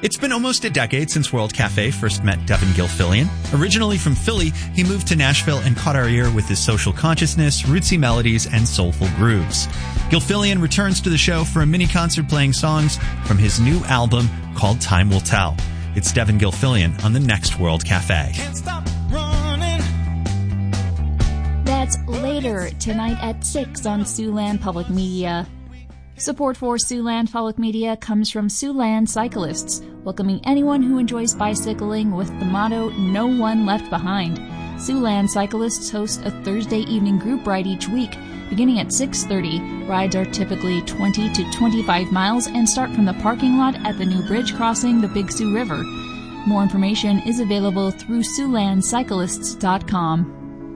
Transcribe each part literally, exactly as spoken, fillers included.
It's been almost a decade since World Cafe first met Devin Gilfillian. Originally from Philly, he moved to Nashville and caught our ear with his social consciousness, rootsy melodies, and soulful grooves. Gilfillian returns to the show for a mini concert playing songs from his new album called Time Will Tell. It's Devin Gilfillian on the next World Cafe. Can't stop running. That's later tonight at six on Siouxland Public Media. Support for Siouxland Public Media comes from Siouxland Cyclists, welcoming anyone who enjoys bicycling with the motto, No One Left Behind. Siouxland Cyclists host a Thursday evening group ride each week, beginning at six thirty. Rides are typically twenty to twenty-five miles and start from the parking lot at the new bridge crossing the Big Sioux River. More information is available through Siouxland Cyclists dot com.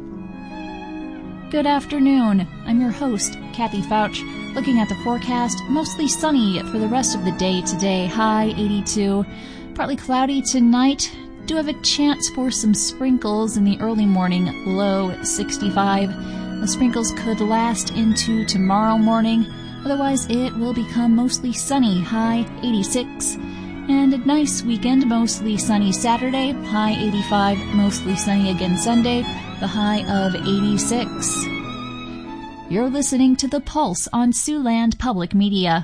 Good afternoon. I'm your host, Kathy Fouch. Looking at the forecast, mostly sunny for the rest of the day today, high eighty-two. Partly cloudy tonight. Do have a chance for some sprinkles in the early morning, low sixty-five. The sprinkles could last into tomorrow morning. Otherwise, it will become mostly sunny, high eighty-six. And a nice weekend, mostly sunny Saturday, high eighty-five, mostly sunny again Sunday, the high of eighty-six. You're listening to The Pulse on Siouxland Public Media.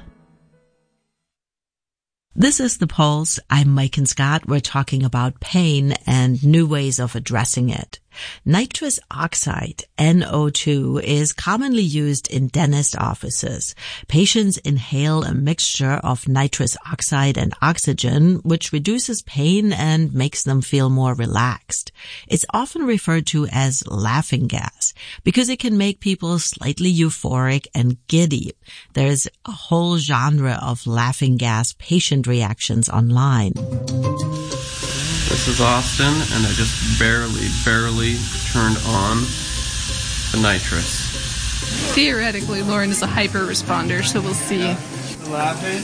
This is The Pulse. I'm Mike and Scott. We're talking about pain and new ways of addressing it. Nitrous oxide, N O two, is commonly used in dentist offices. Patients inhale a mixture of nitrous oxide and oxygen, which reduces pain and makes them feel more relaxed. It's often referred to as laughing gas because it can make people slightly euphoric and giddy. There's a whole genre of laughing gas patient reactions online. This is Austin, and I just barely, barely turned on the nitrous. Theoretically, Lauren is a hyper responder, so we'll see. Laughing?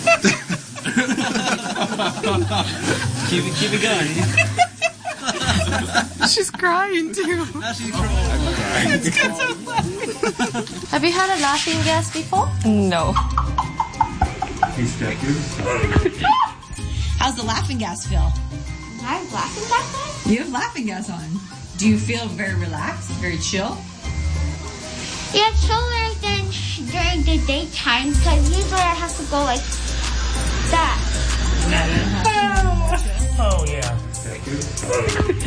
keep it, keep it going. She's crying too. Now she's crying. It's because I'm laughing. Have you had a laughing gas before? No. How's the laughing gas feel? I have laughing gas on? You have laughing gas on. Do you feel very relaxed, very chill? Yeah, chiller than during the daytime because usually I have to go like that. Oh, yeah. Thank you.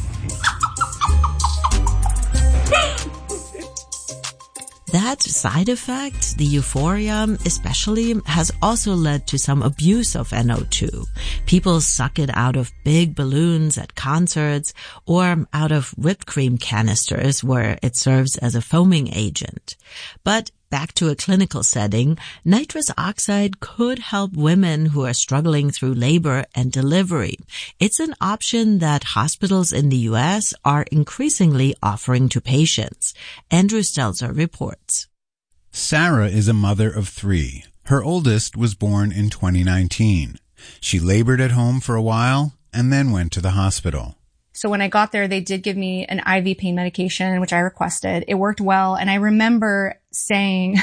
That side effect, the euphoria especially, has also led to some abuse of N O two. People suck it out of big balloons at concerts or out of whipped cream canisters where it serves as a foaming agent. But back to a clinical setting, nitrous oxide could help women who are struggling through labor and delivery. It's an option that hospitals in the U S are increasingly offering to patients. Andrew Stelzer reports. Sarah is a mother of three. Her oldest was born in twenty nineteen. She labored at home for a while and then went to the hospital. So when I got there, they did give me an I V pain medication, which I requested. It worked well. And I remember saying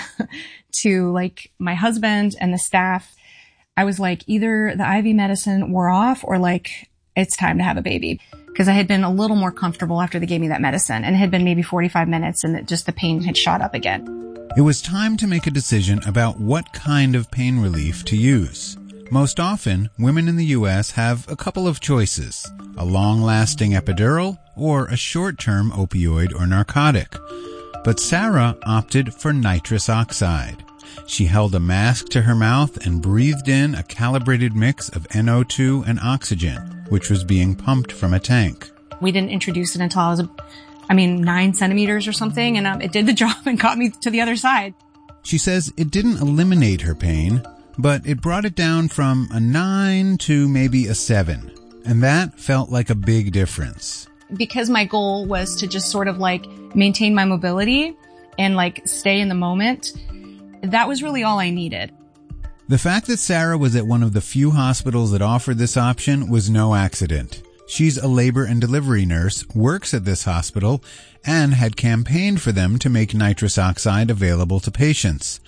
to like my husband and the staff, I was like, either the I V medicine wore off or like it's time to have a baby. Because I had been a little more comfortable after they gave me that medicine. And it had been maybe forty-five minutes and it just the pain had shot up again. It was time to make a decision about what kind of pain relief to use. Most often, women in the U S have a couple of choices, a long-lasting epidural or a short-term opioid or narcotic. But Sarah opted for nitrous oxide. She held a mask to her mouth and breathed in a calibrated mix of N O two and oxygen, which was being pumped from a tank. We didn't introduce it until I was, I mean, nine centimeters or something, and um, it did the job and got me to the other side. She says it didn't eliminate her pain, but it brought it down from a nine to maybe a seven. And that felt like a big difference. Because my goal was to just sort of like maintain my mobility and like stay in the moment, that was really all I needed. The fact that Sarah was at one of the few hospitals that offered this option was no accident. She's a labor and delivery nurse, works at this hospital, and had campaigned for them to make nitrous oxide available to patients.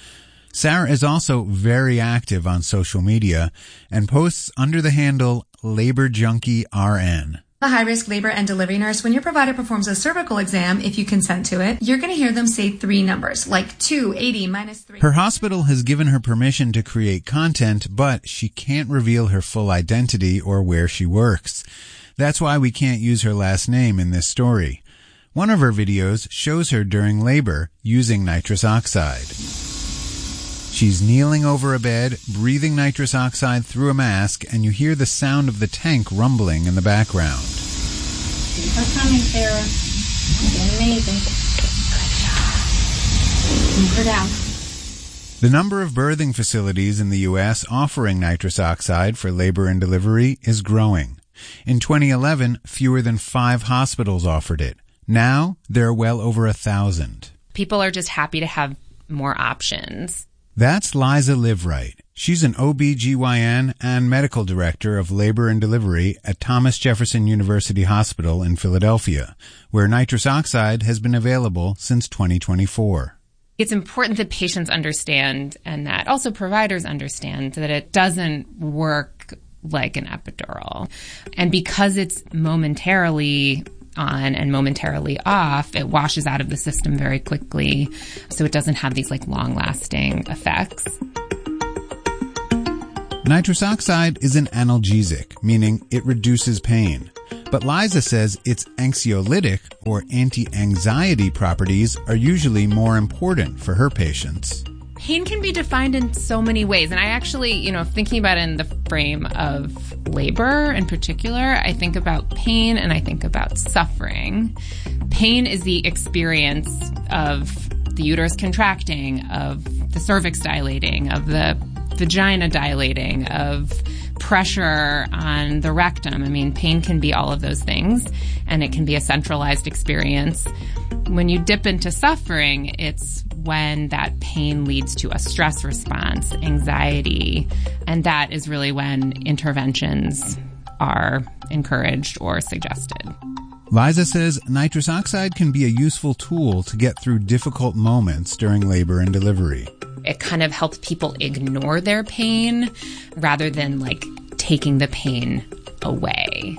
Sarah is also very active on social media and posts under the handle Labor Junkie R N. A high-risk labor and delivery nurse, when your provider performs a cervical exam, if you consent to it, you're going to hear them say three numbers, like two eighty minus three. Her hospital has given her permission to create content, but she can't reveal her full identity or where she works. That's why we can't use her last name in this story. One of her videos shows her during labor using nitrous oxide. She's kneeling over a bed, breathing nitrous oxide through a mask, and you hear the sound of the tank rumbling in the background. Keep her coming, Sarah. You're doing amazing. Good job. Move her down. The number of birthing facilities in the U S offering nitrous oxide for labor and delivery is growing. In twenty eleven, fewer than five hospitals offered it. Now, there are well over a thousand. People are just happy to have more options. That's Liza Liveright. She's an O B G Y N and medical director of labor and delivery at Thomas Jefferson University Hospital in Philadelphia, where nitrous oxide has been available since twenty twenty-four. It's important that patients understand and that also providers understand that it doesn't work like an epidural. And because it's momentarily on and momentarily off, it washes out of the system very quickly, so it doesn't have these like long-lasting effects. Nitrous oxide is an analgesic, meaning it reduces pain. But Liza says its anxiolytic or anti-anxiety properties are usually more important for her patients. Pain can be defined in so many ways. And I actually, you know, thinking about it in the frame of labor in particular, I think about pain and I think about suffering. Pain is the experience of the uterus contracting, of the cervix dilating, of the vagina dilating, of pressure on the rectum. I mean, pain can be all of those things, and it can be a centralized experience. When you dip into suffering, it's when that pain leads to a stress response, anxiety, and that is really when interventions are encouraged or suggested. Liza says nitrous oxide can be a useful tool to get through difficult moments during labor and delivery. It kind of helps people ignore their pain rather than like taking the pain away.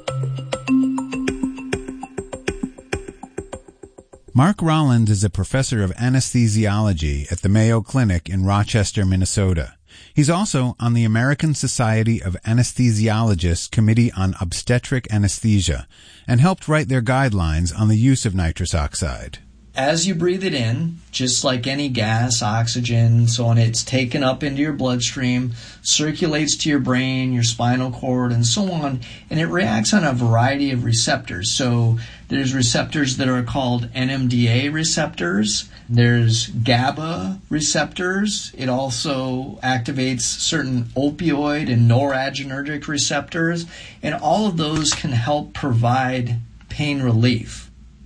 Mark Rollins is a professor of anesthesiology at the Mayo Clinic in Rochester, Minnesota. He's also on the American Society of Anesthesiologists Committee on Obstetric Anesthesia and helped write their guidelines on the use of nitrous oxide. As you breathe it in, just like any gas, oxygen, so on, it's taken up into your bloodstream, circulates to your brain, your spinal cord, and so on, and it reacts on a variety of receptors. So there's receptors that are called N M D A receptors. There's GABA receptors. It also activates certain opioid and noradrenergic receptors, and all of those can help provide pain relief.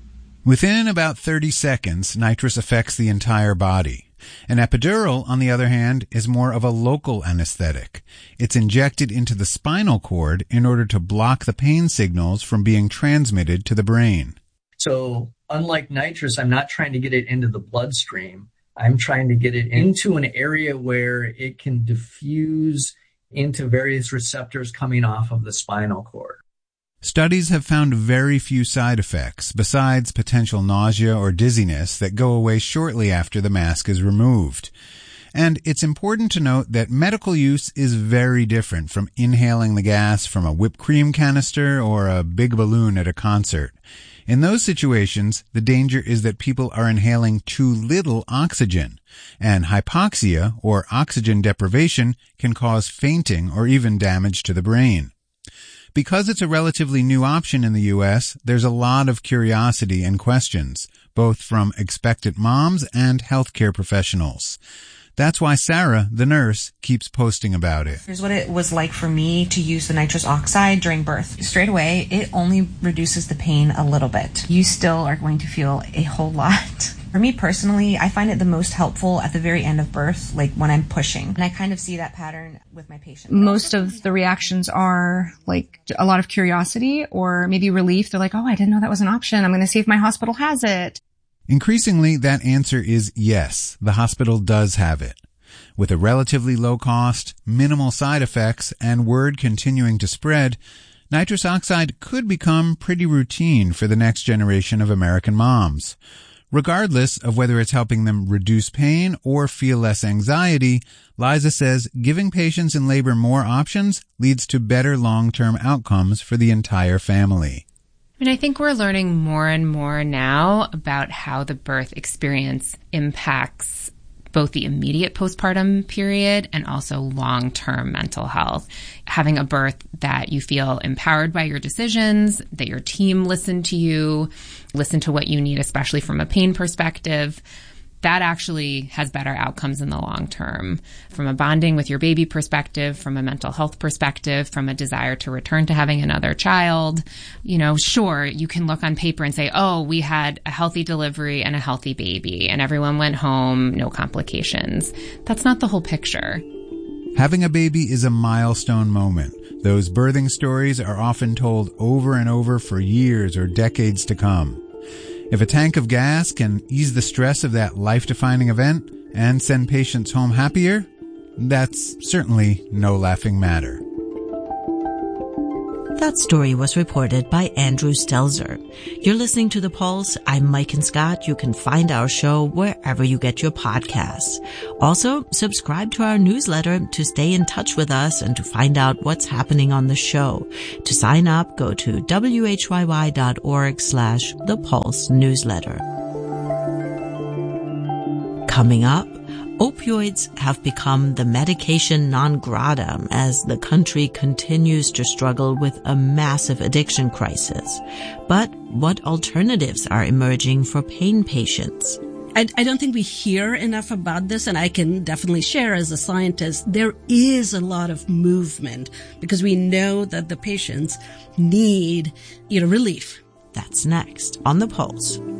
Within about thirty seconds, nitrous affects the entire body. An epidural, on the other hand, is more of a local anesthetic. It's injected into the spinal cord in order to block the pain signals from being transmitted to the brain. So, unlike nitrous, I'm not trying to get it into the bloodstream. I'm trying to get it into an area where it can diffuse into various receptors coming off of the spinal cord. Studies have found very few side effects, besides potential nausea or dizziness that go away shortly after the mask is removed. And it's important to note that medical use is very different from inhaling the gas from a whipped cream canister or a big balloon at a concert. In those situations, the danger is that people are inhaling too little oxygen, and hypoxia or oxygen deprivation can cause fainting or even damage to the brain. Because it's a relatively new option in the U S, there's a lot of curiosity and questions, both from expectant moms and healthcare professionals. That's why Sarah, the nurse, keeps posting about it. Here's what it was like for me to use the nitrous oxide during birth. Straight away, it only reduces the pain a little bit. You still are going to feel a whole lot. For me personally, I find it the most helpful at the very end of birth, like when I'm pushing. And I kind of see that pattern with my patient. Most of the reactions are like a lot of curiosity or maybe relief. They're like, oh, I didn't know that was an option. I'm going to see if my hospital has it. Increasingly, that answer is yes, the hospital does have it. With a relatively low cost, minimal side effects, and word continuing to spread, nitrous oxide could become pretty routine for the next generation of American moms. Regardless of whether it's helping them reduce pain or feel less anxiety, Liza says giving patients in labor more options leads to better long-term outcomes for the entire family. I mean, I think we're learning more and more now about how the birth experience impacts both the immediate postpartum period and also long-term mental health. Having a birth that you feel empowered by your decisions, that your team listened to you, listen to what you need, especially from a pain perspective, that actually has better outcomes in the long term. From a bonding with your baby perspective, from a mental health perspective, from a desire to return to having another child. You know, sure, you can look on paper and say, oh, we had a healthy delivery and a healthy baby, and everyone went home, no complications. That's not the whole picture. Having a baby is a milestone moment. Those birthing stories are often told over and over for years or decades to come. If a tank of gas can ease the stress of that life-defining event and send patients home happier, that's certainly no laughing matter. That story was reported by Andrew Stelzer. You're listening to The Pulse. I'm Maiken Scott. You can find our show wherever you get your podcasts. Also, subscribe to our newsletter to stay in touch with us and to find out what's happening on the show. To sign up, go to W H Y Y dot org slash The Pulse newsletter. Coming up, opioids have become the medication non grata as the country continues to struggle with a massive addiction crisis. But what alternatives are emerging for pain patients? I, I don't think we hear enough about this, and I can definitely share as a scientist, there is a lot of movement because we know that the patients need, you know, relief. That's next on The Pulse.